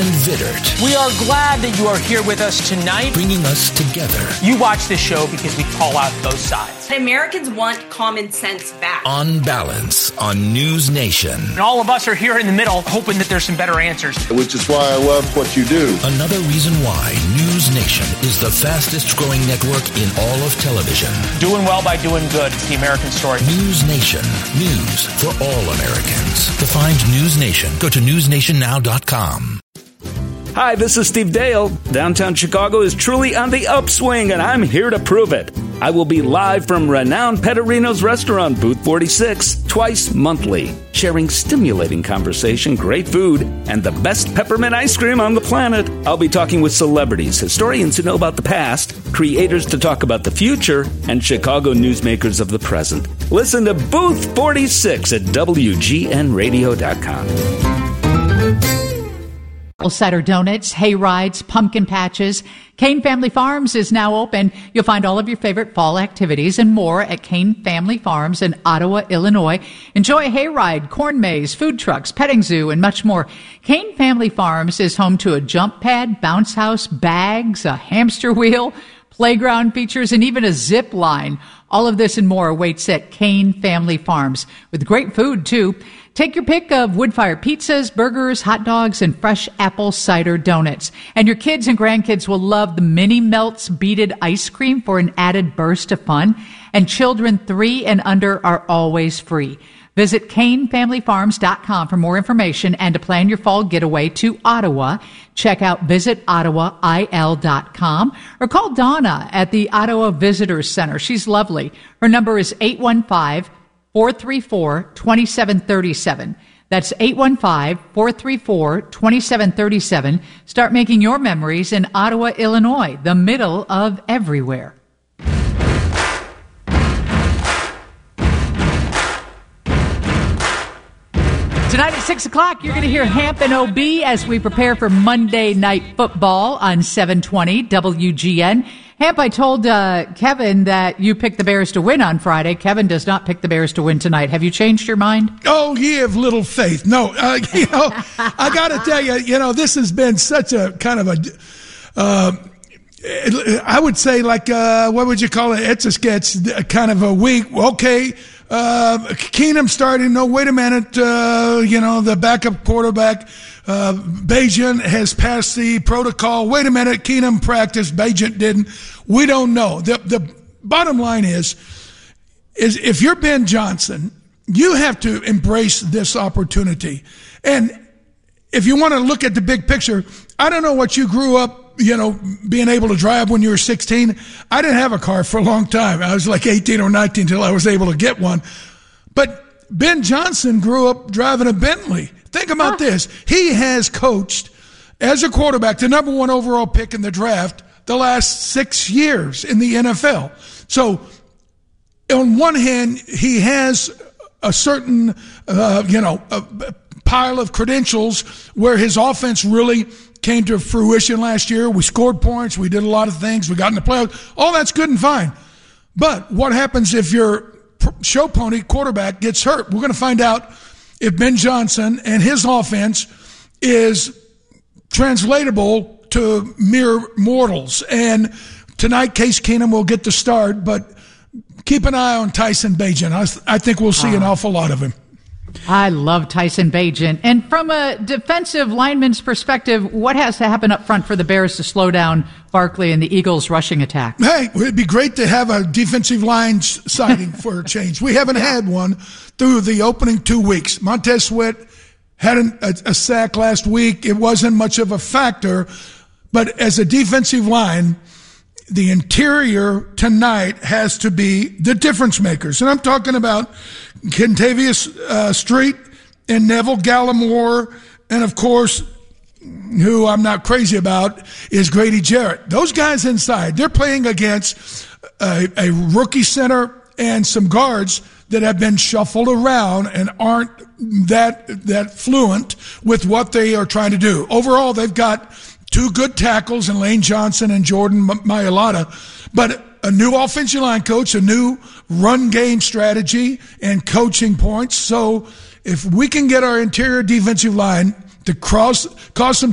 Vittert. We are glad that you are here with us tonight. Bringing us together. You watch this show because we call out both sides. Americans want common sense back. On Balance on News Nation. And all of us are here in the middle hoping that there's some better answers. Which is why I love what you do. Another reason why News Nation is the fastest growing network in all of television. Doing well by doing good. It's the American story. News Nation. News for all Americans. To find News Nation, go to newsnationnnow.com. Hi, this is Steve Dale. Downtown Chicago is truly on the upswing, and I'm here to prove it. I will be live from renowned Petterino's restaurant, Booth 46, twice monthly, sharing stimulating conversation, great food, and the best peppermint ice cream on the planet. I'll be talking with celebrities, historians who know about the past, creators to talk about the future, and Chicago newsmakers of the present. Listen to Booth 46 at WGNradio.com. Cider donuts, hay rides, pumpkin patches. Kane Family Farms is now open. You'll find all of your favorite fall activities and more at Kane Family Farms in Ottawa, Illinois. Enjoy a hayride, corn maze, food trucks, petting zoo, and much more. Kane Family Farms is home to a jump pad, bounce house, bags, a hamster wheel, playground features, and even a zip line. All of this and more awaits at Kane Family Farms, with great food, too. Take your pick of wood-fired pizzas, burgers, hot dogs, and fresh apple cider donuts. And your kids and grandkids will love the Mini Melts beaded ice cream for an added burst of fun. And children 3 and under are always free. Visit CaneFamilyFarms.com for more information and to plan your fall getaway to Ottawa. Check out visitottawail.com or call Donna at the Ottawa Visitors Center. She's lovely. Her number is 815-434-2737. That's 815-434-2737. Start making your memories in Ottawa, Illinois, the middle of everywhere. Tonight at 6 o'clock, you're going to hear Hamp and OB as we prepare for Monday Night Football on 720 WGN. Hamp, I told Kevin that you picked the Bears to win on Friday. Kevin does not pick the Bears to win tonight. Have you changed your mind? Oh, ye have little faith. No, I got to tell you, this has been such a kind of I would say like, what would you call it? It's a sketch kind of a week. Okay. Keenum starting. No, wait a minute. The backup quarterback, Bagent has passed the protocol. Wait a minute. Keenum practiced. Bagent didn't. We don't know. The bottom line is if you're Ben Johnson, you have to embrace this opportunity. And if you want to look at the big picture, I don't know what you grew up, being able to drive when you were 16. I didn't have a car for a long time. I was like 18 or 19 until I was able to get one. But Ben Johnson grew up driving a Bentley. Think about this. He has coached as a quarterback, the number 1 overall pick in the draft, the last 6 years in the NFL. So on one hand, he has a certain, a pile of credentials where his offense really came to fruition last year. We scored points. We did a lot of things. We got in the playoffs. All that's good and fine. But what happens if your show pony quarterback gets hurt? We're going to find out if Ben Johnson and his offense is translatable to mere mortals. And tonight, Case Keenum will get the start, but keep an eye on Tyson Bagent. I think we'll see an awful lot of him. I love Tyson Bagent. And from a defensive lineman's perspective, what has to happen up front for the Bears to slow down Barkley and the Eagles' rushing attack? Hey, it'd be great to have a defensive line sighting for a change. We haven't had one through the opening 2 weeks. Montez Sweat had a sack last week. It wasn't much of a factor. But as a defensive line, the interior tonight has to be the difference makers. And I'm talking about Kentavious Street and Neville Gallimore, and of course, who I'm not crazy about, is Grady Jarrett. Those guys inside, they're playing against a rookie center and some guards that have been shuffled around and aren't that fluent with what they are trying to do. Overall, they've got 2 good tackles in Lane Johnson and Jordan Mailata, but a new offensive line coach, a new run game strategy and coaching points. So if we can get our interior defensive line to cause some